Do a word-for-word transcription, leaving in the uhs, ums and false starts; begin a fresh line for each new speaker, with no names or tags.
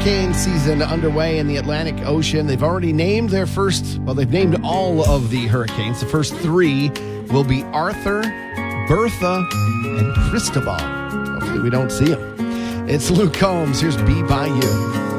hurricane season underway in the Atlantic Ocean. They've already named their first, well, they've named all of the hurricanes. The first three will be Arthur, Bertha, and Cristobal. Hopefully we don't see them. It's Luke Combs. Here's Be By You.